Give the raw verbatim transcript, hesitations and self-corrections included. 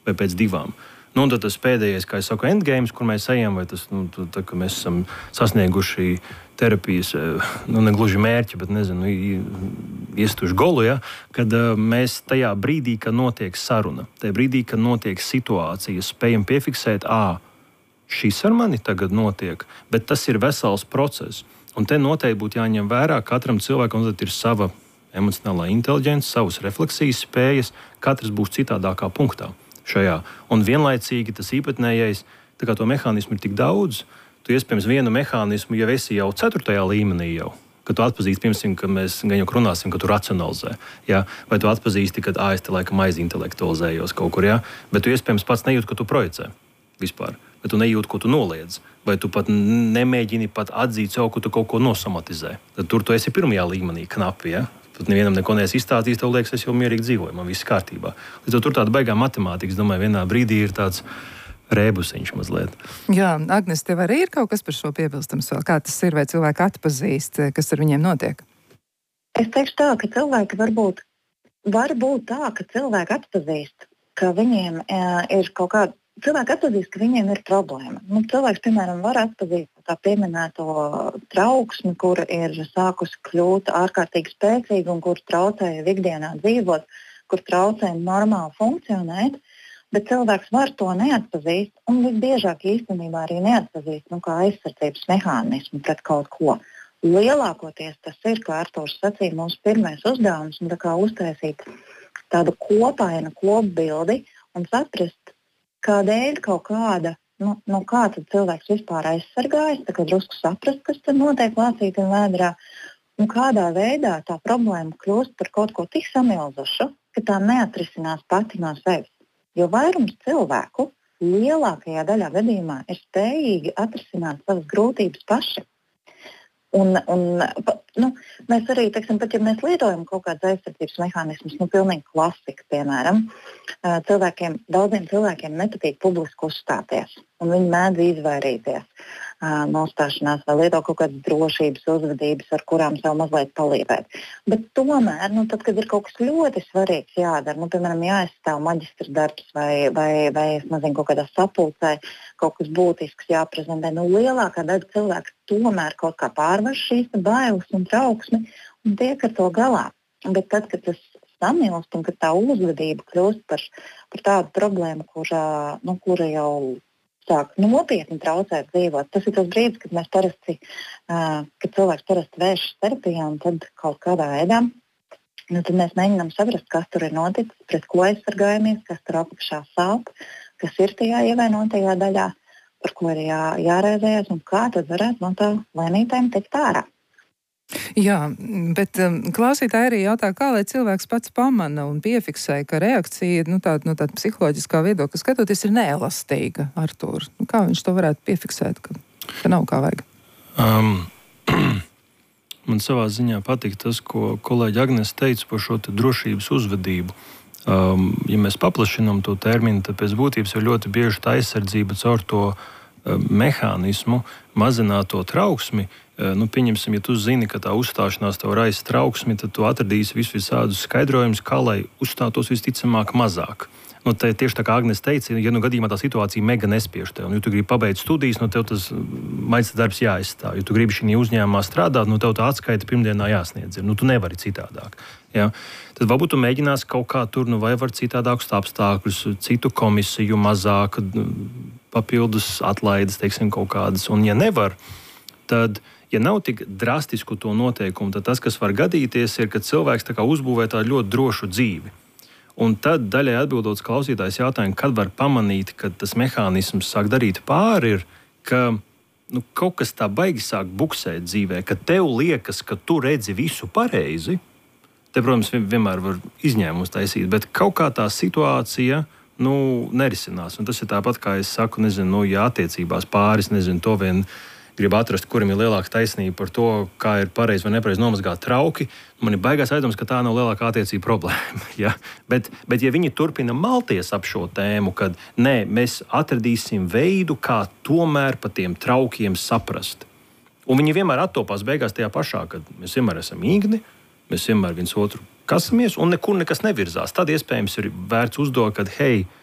vai pēc divām. Nu, un tad tas pēdējais, kā es saku, endgames, kur mēs ejam, vai tas, nu, tā, ka mēs esam sasnieguši terapijas, nu, ne gluži mērķi, bet, nezinu, iestuši golu, ja, kad uh, mēs tajā brīdī, kad notiek saruna, tajā brīdī, kad notiek situācija, spējam piefiksēt, ā, šis ar mani tagad notiek, bet tas ir vesels process. Un te noteikti būtu jāņem vērā, katram cilvēkam ir sava emocionālā inteliģence, savas refleksijas spējas, katrs būs citādākā punktā šajā. Un vienlaicīgi tas īpatnējais, tā kā to mehānismu ir tik daudz, tu iespējams vienu mehānismu jau esi jau ceturtajā līmenī jau, kad tu atpazīsti, piemēram, ka mēs gan jau runāsim, ka tu racionalizē, ja? Vai tu atpazīsti, ka ā, es te laikam aizintelektualizējos kaut kur, ja? Bet tu iespējams pats nejūti, ka tu projicē vispār, bet tu nejūti, ko tu noliedz, vai tu pat nemēģini pat atzīt sev, ka tu kaut ko nosomatizē. Tad tur tu esi pirmajā līmenī knapi, ja? Tad nevienam neko neesi izstāstījis, tev liekas, es jau mierīgi dzīvoju, man viss kārtībā. Līdz ar tur tāda baigā matemātika, es domāju, vienā brīdī ir tāds rēbusiņš mazliet. Jā, Agnes, tev arī ir kaut kas par šo piebilstams vēl? Kā tas ir, vai cilvēki atpazīst, kas ar viņiem notiek? Es teikšu tā, ka cilvēki varbūt, var būt tā, ka cilvēki atpazīst, ka viņiem e, ir kaut kāda, cilvēki atpazīst, ka viņiem ir problēma. Nu, cilvēks, piemēram, var atpazīt tā pieminēto trauksmi, kura ir sākusi kļūt ārkārtīgi spēcīga un kur traucēja ikdienā dzīvot, kur traucēja normāli funkcionēt, bet cilvēks var to neatpazīst un visbiežāk īstenībā arī neatpazīst, nu, kā aizsardzības mehānismu pret kaut ko. Lielākoties tas ir, kā Artūrs sacīja, mūsu pirmais uzdevums, un tā kā uztaisīt tādu kopainu kopbildi un saprast, kādēļ kaut kāda, nu, nu kā tad cilvēks vispār aizsargājas, tā kā drusku saprast, kas tad notiek lācītiem vēdrā, un kādā veidā tā problēma kļūst par kaut ko tik samilzušu, ka tā neatrisinās pati no sevis. Jo vairums cilvēku lielākajā daļā gadījumā ir spējīgi atrisināt savas grūtības paši. Un, un, nu, mēs arī, teiksim, pat ja mēs lietojam kaut kādas aizsardzības mehānismus, nu, pilnīgi klasika, piemēram, cilvēkiem, daudziem cilvēkiem nepatīk publiski uzstāties, un viņi mēdz izvairīties no uzstāšanās vai lieto kaut kādas drošības uzvedības, ar kurām sev mazliet palīdzēt. Bet tomēr, nu, tad, kad ir kaut kas ļoti svarīgs jādara, nu, piemēram, jāizstāv maģistra darbs vai, vai, vai es nezinu, kaut kādā sapulcē, kaut kas būtisks jāprezentē, nu, lielākā daļa cilvēku tomēr kaut kā pārvar šīs bailes un trauksmi un tiek ar to galā. Bet tad, kad tas samilst un kad tā uzvedība kļūst par, par tādu problēmu, kura, nu, kura jau sāk nopietni traucēt dzīvot, tas ir tas brīdis, kad mēs parasti, uh, kad cilvēks parasti vēršas terapijā un tad kaut kādā veidā, nu, tad mēs mēģinām saprast, kas tur ir noticis, pret ko aizsargājamies, kas tur apakšā sāp, kas ir tajā ievainotajā daļā, par ko ir jā, jārēzējas un kā tad varētu no tā vainītājiem tikt ārā. Jā, bet um, klausītāji arī jautā, kā lai cilvēks pats pamana un piefiksē, ka reakcija, nu tāda, no tāda psiholoģiskā viedokļa skatoties, ir neelastīga, Artūr. Nu, kā viņš to varētu piefiksēt, ka, ka nav kā vajag? Um, man savā ziņā patīk tas, ko kolēģi Agnes teica par šo te drošības uzvedību. Um, ja mēs paplašinām to terminu, tad pēc būtības ir ļoti bieži tā aizsardzība caur to um, mehānismu mazināt to trauksmi. Nu, pieņemsim, ja tu zini, ka tā uzstāšanās tev raisa trauksmi, tad tu atradīsi visu visādus skaidrojumus, kā lai uzstātos visticamāk mazāk. Nu, te, tieši tā kā Agnes teica, ja nu gadījumā tā situācija mega nespiež tev, un ja tu gribi pabeigt studijas, nu tev tas maģistra darbs jāizstāv. Ja tu gribi šī uzņēmumā strādāt, nu tev tā atskaita pirmdienā jāsniedz. Nu, tu nevari citādāk. Ja? Tad varbūt tu mēģinās kaut kā tur, nu vai var citādākus apstākļus, citu komisiju mazāk, papildus atlaides, teiksim, kaut kādas. Un ja nevar, tad ja nav tik drastisku to noteikumu, tad tas, kas var gadīties, ir, ka cilvēks tā kā uzbūvē tādu ļoti drošu dzīvi. Un tad daļai atbildot klausītājs jautājumu, kad var pamanīt, ka tas mehānisms sāk darīt pāri, ir, ka nu, kaut kas tā baigi sāk buksēt dzīvē, ka tev liekas, ka tu redzi visu pareizi. Te, protams, vienmēr var izņēmumus taisīt, bet kaut kā tā situācija nu, nerisinās. Un tas ir tāpat, kā es saku, nezinu, nu, ja attiecībās pāris, nezinu, to vien gribu atrast, kuram ir lielāka taisnība par to, kā ir pareizi vai nepareizi nomazgāt trauki. Man ir baigās aizdoms, ka tā nav lielākā attiecība problēma. Ja? Bet, bet ja viņi turpina malties ap šo tēmu, kad nē, mēs atradīsim veidu, kā tomēr pa tiem traukiem saprast. Un viņi vienmēr attopās beigās tajā pašā, kad mēs vienmēr esam īgni, mēs vienmēr viens otru kasamies un nekur nekas nevirzās. Tad iespējams ir vērts uzdot, kad hei,